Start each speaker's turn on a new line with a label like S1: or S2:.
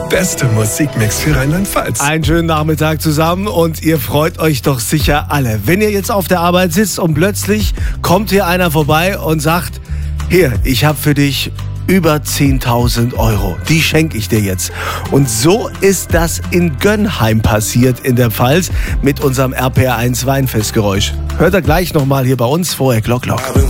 S1: beste Musikmix für Rheinland-Pfalz.
S2: Einen schönen Nachmittag zusammen und ihr freut euch doch sicher alle. Wenn ihr jetzt auf der Arbeit sitzt und plötzlich kommt hier einer vorbei und sagt, hier, ich habe für dich über 10.000 Euro. Die schenke ich dir jetzt. Und so ist das in Gönnheim passiert in der Pfalz mit unserem RPR1 Weinfestgeräusch. Hört ihr gleich nochmal hier bei uns vorher Glock.